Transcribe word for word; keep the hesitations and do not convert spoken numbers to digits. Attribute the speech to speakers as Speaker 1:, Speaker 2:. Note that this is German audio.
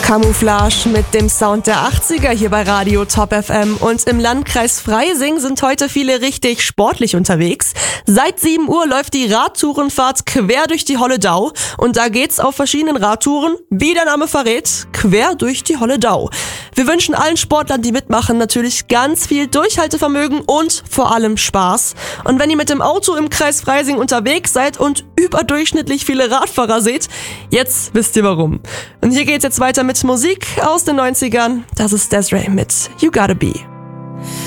Speaker 1: Camouflage mit dem Sound der achtziger hier bei Radio Top F M. Und im Landkreis Freising sind heute viele richtig sportlich unterwegs. Seit sieben Uhr läuft die Radtourenfahrt quer durch die Holledau. Und da geht's auf verschiedenen Radtouren, wie der Name verrät, quer durch die Holledau. Wir wünschen allen Sportlern, die mitmachen, natürlich ganz viel Durchhaltevermögen und vor allem Spaß. Und wenn ihr mit dem Auto im Kreis Freising unterwegs seid und überdurchschnittlich viele Radfahrer seht, jetzt wisst ihr warum. Und hier geht's jetzt weiter mit Musik aus den neunzigern. Das ist Des'ree mit You Gotta Be.